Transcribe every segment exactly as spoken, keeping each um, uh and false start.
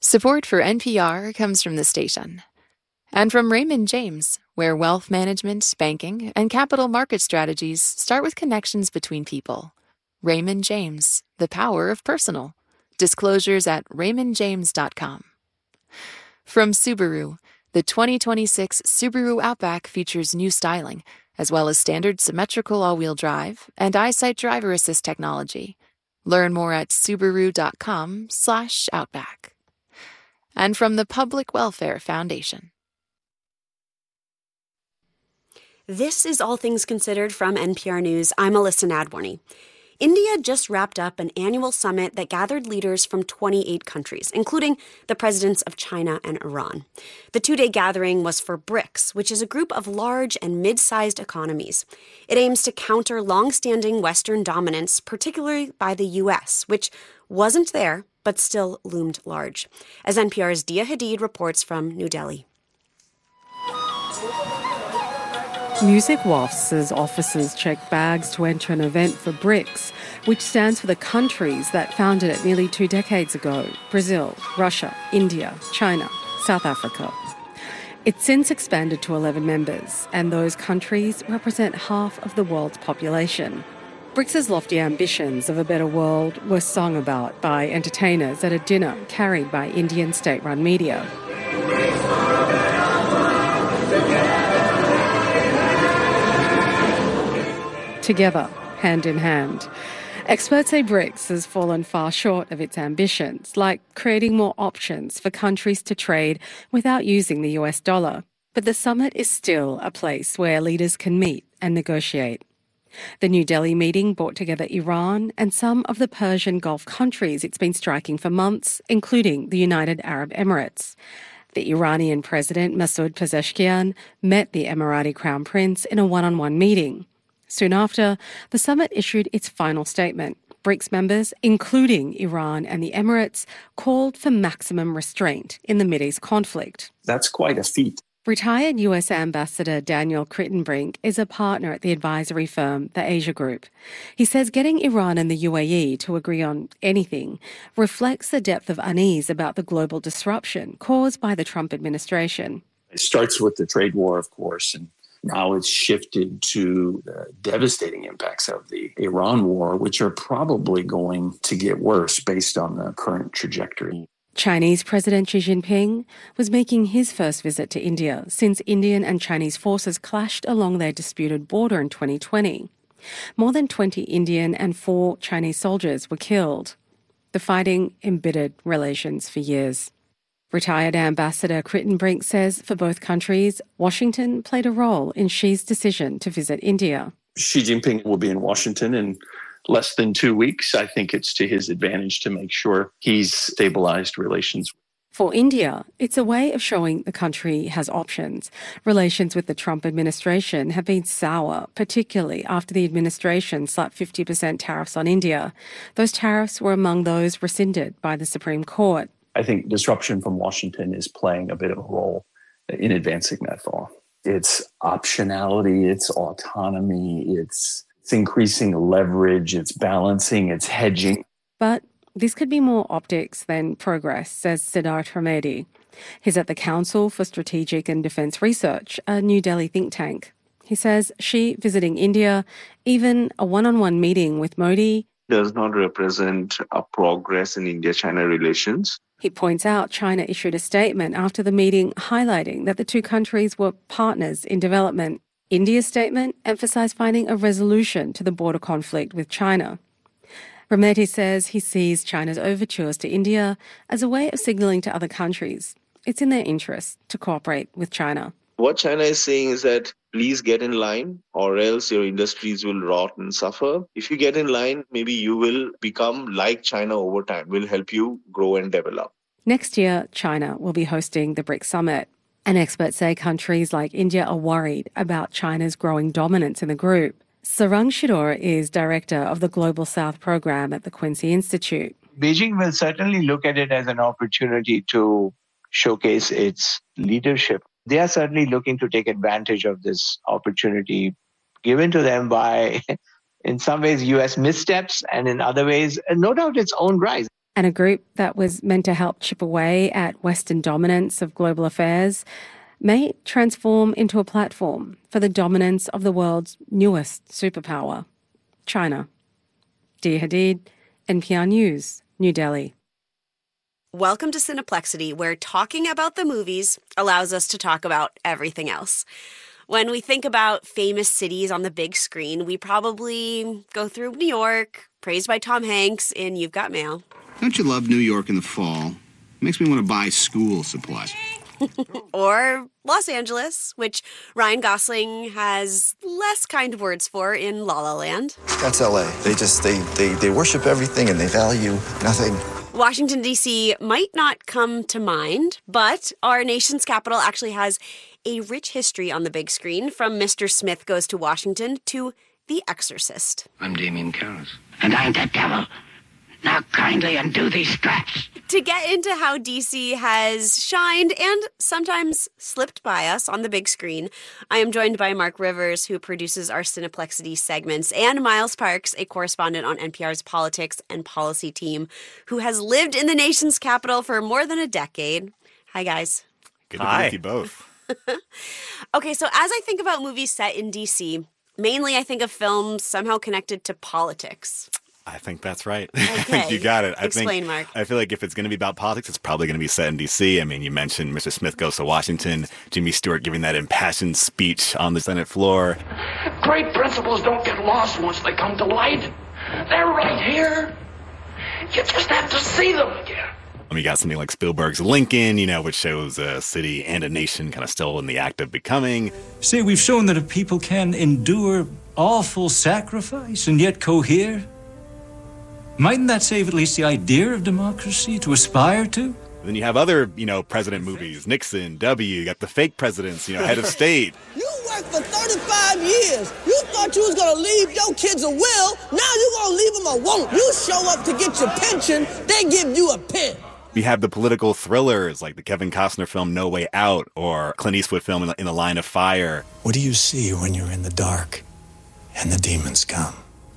Support for N P R comes from the station and from Raymond James, where wealth management, banking, and capital market strategies start with connections between people. Raymond James, the power of personal. Disclosures at raymond james dot com. From Subaru, the twenty twenty-six Subaru Outback features new styling, as well as standard symmetrical all-wheel drive and EyeSight driver assist technology. Learn more at subaru.com slash outback. And from the Public Welfare Foundation. This is All Things Considered from N P R News. I'm Alyssa Nadworny. India just wrapped up an annual summit that gathered leaders from twenty-eight countries, including the presidents of China and Iran. The two-day gathering was for BRICS, which is a group of large and mid-sized economies. It aims to counter long-standing Western dominance, particularly by the U S, which wasn't there, but still loomed large. As N P R's Dia Hadid reports from New Delhi. Music wafts as officers check bags to enter an event for BRICS, which stands for the countries that founded it nearly two decades ago: Brazil, Russia, India, China, South Africa. It's since expanded to eleven members, and those countries represent half of the world's population. BRICS's lofty ambitions of a better world were sung about by entertainers at a dinner carried by Indian state-run media. Together, hand in hand. Experts say BRICS has fallen far short of its ambitions, like creating more options for countries to trade without using the U S dollar. But the summit is still a place where leaders can meet and negotiate. The New Delhi meeting brought together Iran and some of the Persian Gulf countries it's been striking for months, including the United Arab Emirates. The Iranian President Masoud Pezeshkian met the Emirati Crown Prince in a one-on-one meeting. Soon after, the summit issued its final statement. BRICS members, including Iran and the Emirates, called for maximum restraint in the Mideast conflict. That's quite a feat. Retired U S Ambassador Daniel Crittenbrink is a partner at the advisory firm, the Asia Group. He says getting Iran and the U A E to agree on anything reflects the depth of unease about the global disruption caused by the Trump administration. It starts with the trade war, of course, and now it's shifted to the devastating impacts of the Iran war, which are probably going to get worse based on the current trajectory. Chinese President Xi Jinping was making his first visit to India since Indian and Chinese forces clashed along their disputed border in twenty twenty. More than twenty Indian and four Chinese soldiers were killed. The fighting embittered relations for years. Retired Ambassador Crittenbrink says for both countries, Washington played a role in Xi's decision to visit India. Xi Jinping will be in Washington in less than two weeks. I think it's to his advantage to make sure he's stabilized relations. For India, it's a way of showing the country has options. Relations with the Trump administration have been sour, particularly after the administration slapped fifty percent tariffs on India. Those tariffs were among those rescinded by the Supreme Court. I think disruption from Washington is playing a bit of a role in advancing that thaw. It's optionality, it's autonomy, it's, it's increasing leverage, it's balancing, it's hedging. But this could be more optics than progress, says Siddharth Ramedi. He's at the Council for Strategic and Defence Research, a New Delhi think tank. He says Xi visiting India, even a one-on-one meeting with Modi, does not represent a progress in India-China relations. He points out China issued a statement after the meeting highlighting that the two countries were partners in development. India's statement emphasised finding a resolution to the border conflict with China. Rameti says he sees China's overtures to India as a way of signalling to other countries it's in their interest to cooperate with China. What China is saying is that please get in line or else your industries will rot and suffer. If you get in line, maybe you will become like China over time. We'll help you grow and develop. Next year, China will be hosting the BRICS summit. And experts say countries like India are worried about China's growing dominance in the group. Sarang Shidor is director of the Global South program at the Quincy Institute. Beijing will certainly look at it as an opportunity to showcase its leadership. They are certainly looking to take advantage of this opportunity given to them by, in some ways, U S missteps and in other ways, no doubt, its own rise. and a group that was meant to help chip away at Western dominance of global affairs, may transform into a platform for the dominance of the world's newest superpower, China. Dia Hadid, N P R News, New Delhi. Welcome to Cineplexity, where talking about the movies allows us to talk about everything else. When we think about famous cities on the big screen, we probably go through New York, praised by Tom Hanks in You've Got Mail. Don't you love New York in the fall? It makes me want to buy school supplies. Or Los Angeles, which Ryan Gosling has less kind words for in La La Land. That's L A. They just, they, they, they worship everything and they value nothing. Washington, D C might not come to mind, but our nation's capital actually has a rich history on the big screen, from Mister Smith Goes to Washington to The Exorcist. I'm Damien Karras. And I'm the devil. Now kindly undo these straps. To get into how D C has shined and sometimes slipped by us on the big screen, I am joined by Mark Rivers, who produces our Cineplexity segments, and Miles Parks, a correspondent on N P R's politics and policy team, who has lived in the nation's capital for more than a decade. Hi, guys. Good to be with you both. Okay, so as I think about movies set in D C, mainly I think of films somehow connected to politics. I think that's right. Okay. You got it. I Explain, think, Mark. I feel like if it's going to be about politics, it's probably going to be set in D C. I mean, you mentioned Mister Smith Goes to Washington, Jimmy Stewart giving that impassioned speech on the Senate floor. Great principles don't get lost once they come to light. They're right here. You just have to see them again. We got something like Spielberg's Lincoln, you know, which shows a city and a nation kind of still in the act of becoming. See, we've shown that a people can endure awful sacrifice and yet cohere. Mightn't that save at least the idea of democracy to aspire to? Then you have other, you know, president movies, Nixon, W, you got the fake presidents, you know, head of state. You worked for thirty-five years. You thought you was going to leave your kids a will. Now you're going to leave them a won't. You show up to get your pension, they give you a pen. We have the political thrillers like the Kevin Costner film No Way Out or Clint Eastwood film In the, in the Line of Fire. What do you see when you're in the dark and the demons come?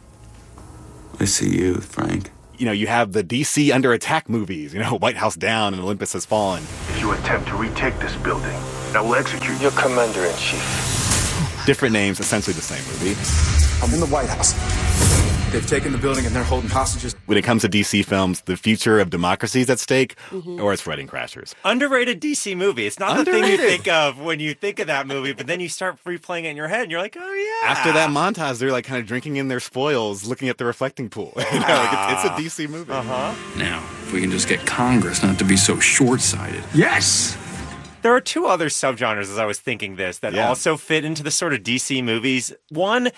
I see you, Frank. You know, you have the D C Under Attack movies, you know, White House Down and Olympus Has Fallen. If you attempt to retake this building, I will execute your commander-in-chief. Different names, essentially the same movie. I'm in the White House. They've taken the building and they're holding hostages. When it comes to D C films, the future of democracy is at stake, mm-hmm. or it's Wedding Crashers. Underrated D C movie. It's not Underrated. The thing you think of when you think of that movie, but then you start replaying it in your head and you're like, oh, yeah. After that montage, they're like kind of drinking in their spoils, looking at the reflecting pool. you know, like it's, it's a D C movie. Uh-huh. Now, if we can just get Congress not to be so short-sighted. Yes! There are two other subgenres, as I was thinking this, that yeah. also fit into the sort of D C movies. One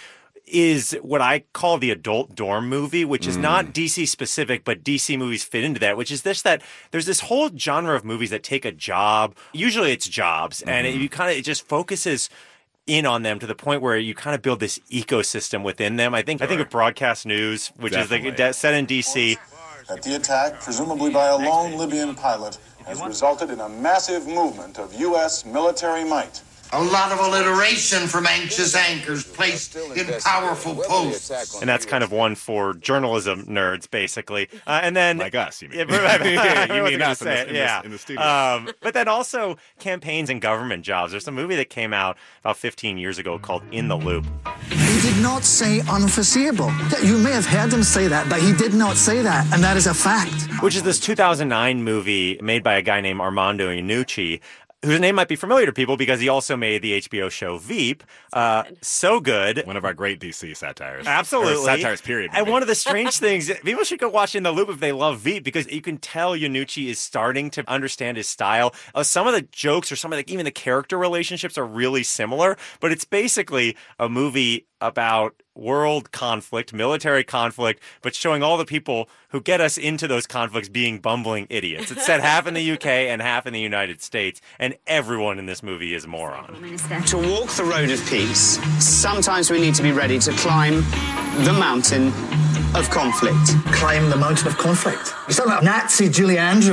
is what I call the adult dorm movie, which is mm. not D C specific, but D C movies fit into that, which is this, that there's this whole genre of movies that take a job. Usually it's jobs, mm-hmm. and it, you kind of, it just focuses in on them to the point where you kind of build this ecosystem within them. I think sure. I think of Broadcast News, which Definitely. is like set in D C. That the attack, presumably by a lone Libyan pilot, has resulted in a massive movement of U S military might. A lot of alliteration from anxious anchors placed in powerful posts. And that's kind of one for journalism nerds, basically. Uh, and then like us, you mean? Yeah, you mean us in the, in, yeah. the, in the studio. Um, but then also campaigns and government jobs. There's a movie that came out about fifteen years ago called In the Loop. He did not say unforeseeable. You may have heard him say that, but he did not say that, and that is a fact. Which is this two thousand nine movie made by a guy named Armando Iannucci, whose name might be familiar to people because he also made the H B O show Veep. Uh, so good. One of our great D C satires. Absolutely. Or satires, period. And one of the strange things, people should go watch In the Loop if they love Veep, because you can tell Iannucci is starting to understand his style. Uh, some of the jokes or some of the, even the character relationships are really similar, but it's basically a movie about world conflict, military conflict, but showing all the people who get us into those conflicts being bumbling idiots. It's set half in the U K and half in the United States, and everyone in this movie is a moron. To walk the road of peace, sometimes we need to be ready to climb the mountain of conflict. Climb the mountain of conflict? You sound like Nazi Julie Andrews.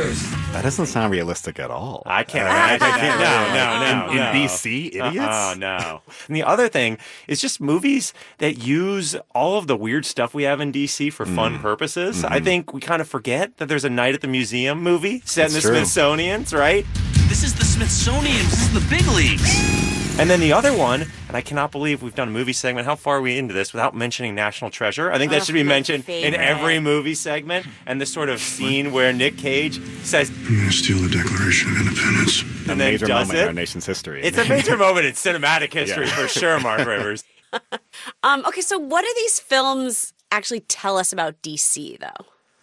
That doesn't sound realistic at all. I can't Uh, imagine I can't that. really- No, no, no. In, in no. B C, idiots? Oh, no. And the other thing is just movies that use all of the weird stuff we have in D C for fun Mm. purposes. Mhm. I think we kind of forget that there's a Night at the Museum movie set in That's the true. Smithsonian's, right? This is the Smithsonian. This is the big leagues. And then the other one, and I cannot believe we've done a movie segment. How far are we into this without mentioning National Treasure? I think that Oh, should be my mentioned in favorite. every movie segment. And this sort of scene where Nick Cage says, I'm going to steal the Declaration of Independence. A and then major does moment in it. our nation's history. It's a major moment in cinematic history Yeah. for sure, Mark Rivers. Um, okay, so what do these films actually tell us about D C, though?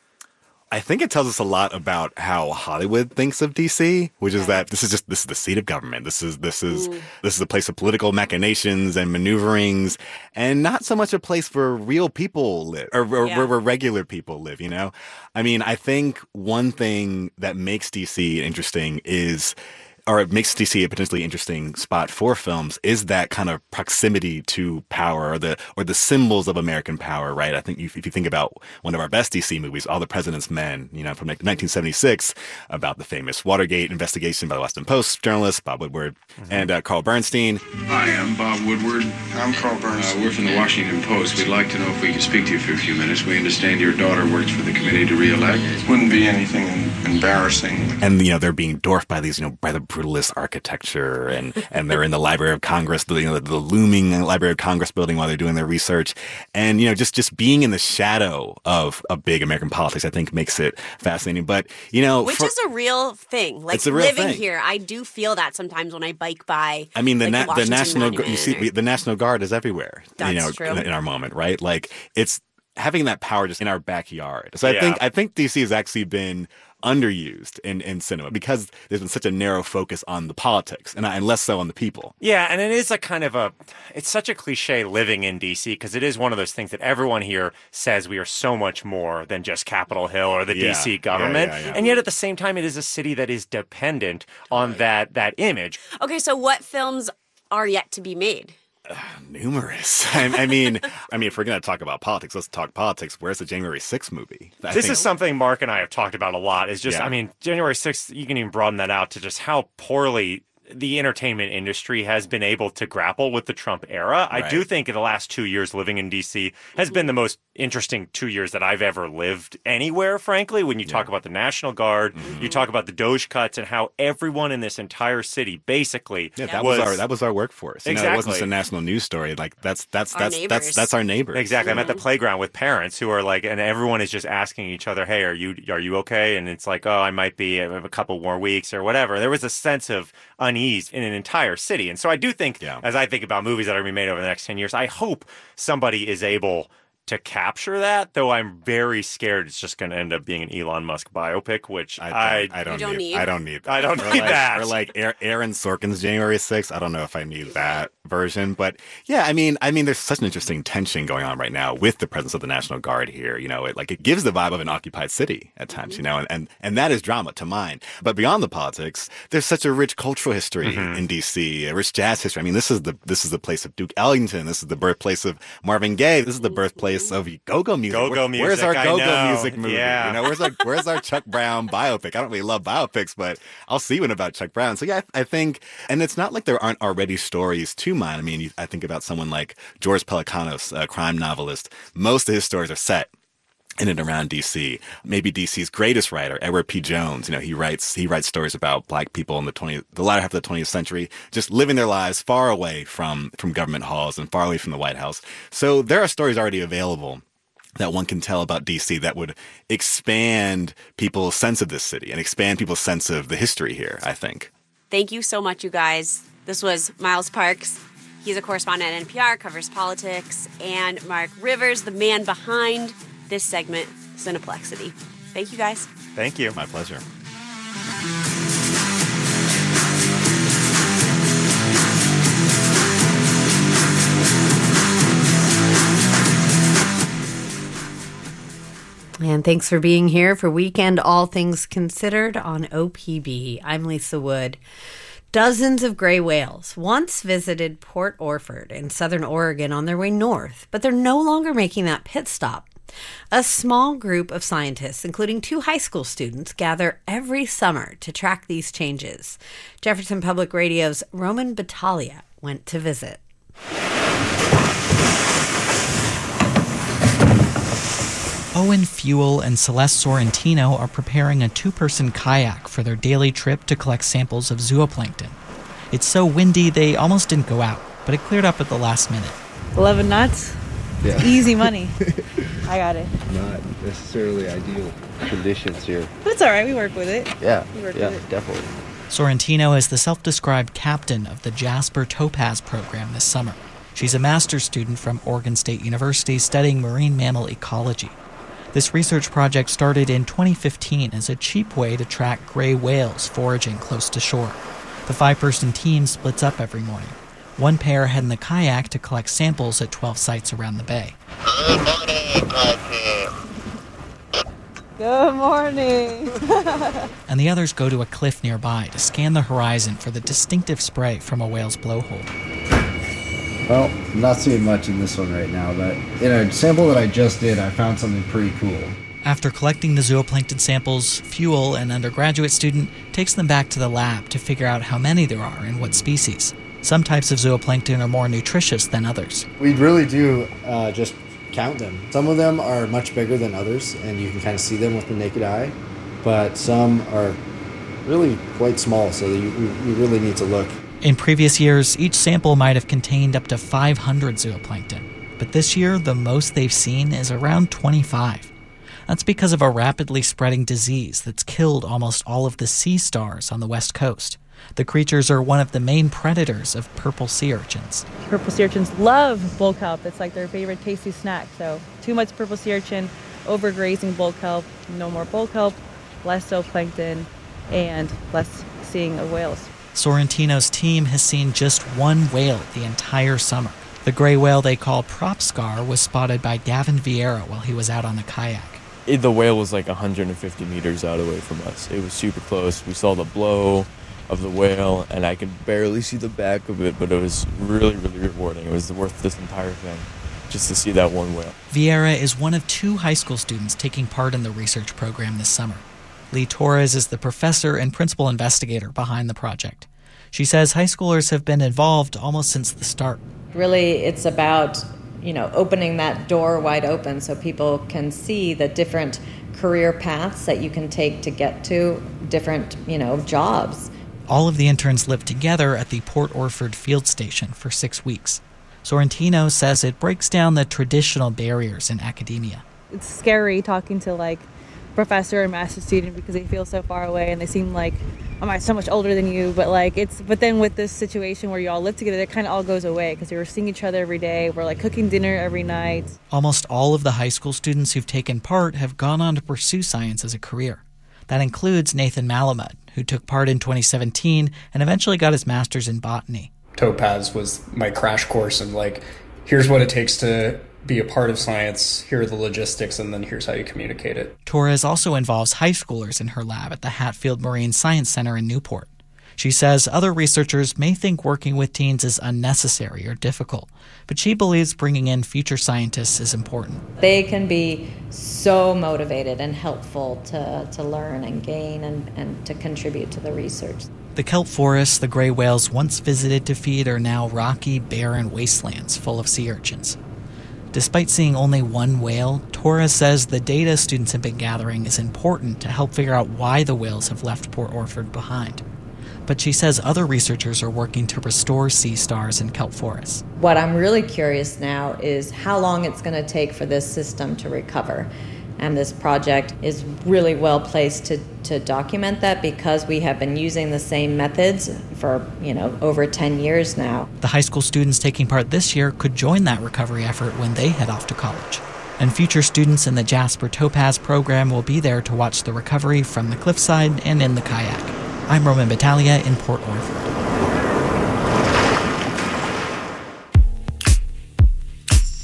I think it tells us a lot about how Hollywood thinks of D C, which is that this is just this is the seat of government. This is this is Ooh. this is a place of political machinations and maneuverings, and not so much a place where real people live or, or Yeah. where, where regular people live. You know, I mean, I think one thing that makes D C interesting is. Or it makes D C a potentially interesting spot for films is that kind of proximity to power or the or the symbols of American power, right? I think if, if you think about one of our best D C movies, All the President's Men, you know, from nineteen seventy-six, about the famous Watergate investigation by the Washington Post journalist Bob Woodward Mm-hmm. and uh, Carl Bernstein. Hi, I'm Bob Woodward. I'm Carl Uh, Bernstein. we're from the Washington Post. We'd like to know if we could speak to you for a few minutes. We understand your daughter works for the committee to re-elect. Wouldn't be anything embarrassing. And, you know, they're being dwarfed by these, you know, by the brutalist architecture and, and they're in the Library of Congress, the, you know, the looming Library of Congress building while they're doing their research. And, you know, just, just being in the shadow of, of big American politics, I think makes it fascinating. But, you know, Which for- is a real thing. Like It's a real living thing. here, I do feel that sometimes when I bike by. I mean, the, like, na- the Washington national, Gu- you Monument see, or- we, the National Guard is everywhere, That's you know, true. in, in our moment, right? Like it's having that power just in our backyard. So I Yeah. think, I think D C has actually been underused in, in cinema because there's been such a narrow focus on the politics and, and less so on the people. Yeah, and it is a kind of a, it's such a cliche living in D C because it is one of those things that everyone here says we are so much more than just Capitol Hill or the Yeah, D C yeah, government. yeah, yeah. And yet at the same time, it is a city that is dependent on that that image. Okay, so what films are yet to be made? Numerous. I, I mean, I mean, if we're going to talk about politics, let's talk politics. Where's the January sixth movie? I This think- is something Mark and I have talked about a lot. Is just, Yeah. I mean, January sixth, you can even broaden that out to just how poorly the entertainment industry has been able to grapple with the Trump era. I Right. do think in the last two years living in D C has been the most interesting two years that I've ever lived anywhere, frankly. When you talk about the National Guard, Mm-hmm. you talk about the Doge cuts and how everyone in this entire city basically Yeah, that was, our that was our workforce. You know, it wasn't Exactly. just a national news story. Like that's that's Our that's that's neighbors. that's our neighbors. Exactly. I'm at the playground with parents who are like, and everyone is just asking each other, "Hey, are you are you okay?" And it's like, "Oh, I might be. I have a couple more weeks or whatever." There was a sense of unease in an entire city, and so I do think, Yeah. as I think about movies that are going to be made over the next ten years, I hope somebody is able to capture that. Though I'm very scared it's just going to end up being an Elon Musk biopic, which I I don't, I don't, You don't need, need? I don't need that. I don't Or need like, that. Or like Aaron Aaron Sorkin's January sixth. I don't know if I need that version, but yeah, I mean, I mean, there's such an interesting tension going on right now with the presence of the National Guard here. You know, it like it gives the vibe of an occupied city at times. You know, and and, and that is drama to mine. But beyond the politics, there's such a rich cultural history Mm-hmm. in D C, a rich jazz history. I mean, this is the this is the place of Duke Ellington. This is the birthplace of Marvin Gaye. This is the birthplace of go-go music. Go-go Where- music, Where's our I go-go know. music movie? Yeah. You know, where's our where's our Chuck Brown biopic? I don't really love biopics, but I'll see one about Chuck Brown. So yeah, I, I think, and it's not like there aren't already stories to mine. I mean, you, I think about someone like George Pelecanos, a crime novelist. Most of his stories are set in and around D C. Maybe D C's greatest writer, Edward P. Jones. You know, he writes he writes stories about black people in the twentieth, the latter half of the twentieth century, just living their lives far away from from government halls and far away from the White House. So there are stories already available that one can tell about D C that would expand people's sense of this city and expand people's sense of the history here, I think. Thank you so much, you guys. This was Miles Parks. He's a correspondent at N P R, covers politics, and Mark Rivers, the man behind this segment, Cineplexity. Thank you, guys. Thank you. My pleasure. And thanks for being here for Weekend All Things Considered on O P B. I'm Lisa Wood. Dozens of gray whales once visited Port Orford in southern Oregon on their way north, but they're no longer making that pit stop. A small group of scientists, including two high school students, gather every summer to track these changes. Jefferson Public Radio's Roman Battaglia went to visit. Owen Fuel and Celeste Sorrentino are preparing a two-person kayak for their daily trip to collect samples of zooplankton. It's so windy they almost didn't go out, but it cleared up at the last minute. eleven knots? Yeah. Easy money. I got it. Not necessarily ideal conditions here. But it's all right. We work with it. Yeah, we work yeah, with it. definitely. Sorrentino is the self-described captain of the Jasper Topaz program this summer. She's a master's student from Oregon State University studying marine mammal ecology. This research project started in twenty fifteen as a cheap way to track gray whales foraging close to shore. The five-person team splits up every morning. One pair head in the kayak to collect samples at twelve sites around the bay. Good morning. Good morning. And the others go to a cliff nearby to scan the horizon for the distinctive spray from a whale's blowhole. Well, I'm not seeing much in this one right now, but in a sample that I just did, I found something pretty cool. After collecting the zooplankton samples, Fuel, an undergraduate student, takes them back to the lab to figure out how many there are and what species. Some types of zooplankton are more nutritious than others. We really do uh, just count them. Some of them are much bigger than others, and you can kind of see them with the naked eye, but some are really quite small, so you, we really need to look. In previous years, each sample might have contained up to five hundred zooplankton, but this year, the most they've seen is around twenty-five. That's because of a rapidly spreading disease that's killed almost all of the sea stars on the west coast. The creatures are one of the main predators of purple sea urchins. Purple sea urchins love bull kelp. It's like their favorite tasty snack. So too much purple sea urchin, overgrazing bull kelp, no more bull kelp, less zooplankton, and less seeing of whales. Sorrentino's team has seen just one whale the entire summer. The gray whale they call Propscar was spotted by Gavin Vieira while he was out on the kayak. It, the whale was like one hundred fifty meters out away from us. It was super close. We saw the blow of the whale, and I could barely see the back of it, but it was really, really rewarding. It was worth this entire thing, just to see that one whale. Vieira is one of two high school students taking part in the research program this summer. Lee Torres is the professor and principal investigator behind the project. She says high schoolers have been involved almost since the start. Really, it's about, you know, opening that door wide open so people can see the different career paths that you can take to get to different, you know, jobs. All of the interns lived together at the Port Orford field station for six weeks. Sorrentino says it breaks down the traditional barriers in academia. It's scary talking to, like, professor and master's student because they feel so far away and they seem like I'm so much older than you, but like it's but then with this situation where you all live together, it kind of all goes away because you're seeing each other every day. We're like cooking dinner every night. Almost all of the high school students who've taken part have gone on to pursue science as a career. That includes Nathan Malamud, who took part in twenty seventeen and eventually got his master's in botany. Topaz was my crash course of like, here's what it takes to be a part of science, here are the logistics, and then here's how you communicate it. Torres also involves high schoolers in her lab at the Hatfield Marine Science Center in Newport. She says other researchers may think working with teens is unnecessary or difficult, but she believes bringing in future scientists is important. They can be so motivated and helpful to, to learn and gain and, and to contribute to the research. The kelp forests the gray whales once visited to feed are now rocky, barren wastelands full of sea urchins. Despite seeing only one whale, Torres says the data students have been gathering is important to help figure out why the whales have left Port Orford behind. But she says other researchers are working to restore sea stars and kelp forests. What I'm really curious now is how long it's going to take for this system to recover. And this project is really well placed to, to document that because we have been using the same methods for, you know, over ten years now. The high school students taking part this year could join that recovery effort when they head off to college. And future students in the Jasper Topaz program will be there to watch the recovery from the cliffside and in the kayak. I'm Roman Battaglia in Port Orford.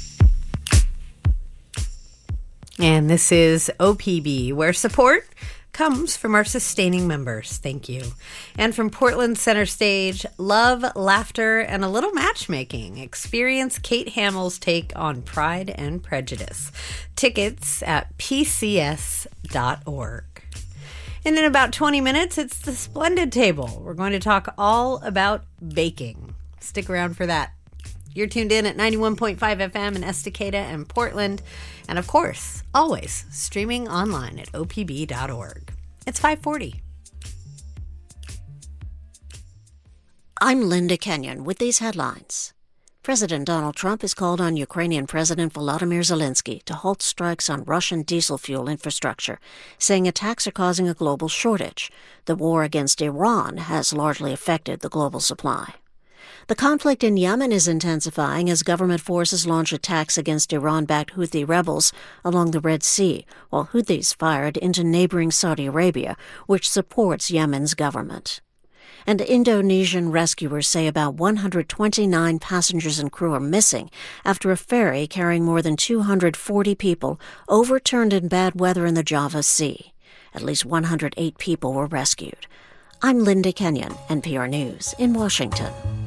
And this is O P B, where support comes from our sustaining members. Thank you. And from Portland Center Stage, love, laughter, and a little matchmaking. Experience Kate Hamill's take on Pride and Prejudice. Tickets at p c s dot org. And in about twenty minutes, it's the Splendid Table. We're going to talk all about baking. Stick around for that. You're tuned in at ninety-one point five F M in Estacada and Portland. And of course, always streaming online at o p b dot org. It's five forty. I'm Linda Kenyon with these headlines. President Donald Trump has called on Ukrainian President Volodymyr Zelensky to halt strikes on Russian diesel fuel infrastructure, saying attacks are causing a global shortage. The war against Iran has largely affected the global supply. The conflict in Yemen is intensifying as government forces launch attacks against Iran-backed Houthi rebels along the Red Sea, while Houthis fired into neighboring Saudi Arabia, which supports Yemen's government. And Indonesian rescuers say about one hundred twenty-nine passengers and crew are missing after a ferry carrying more than two hundred forty people overturned in bad weather in the Java Sea. At least one hundred eight people were rescued. I'm Linda Kenyon, N P R News in Washington.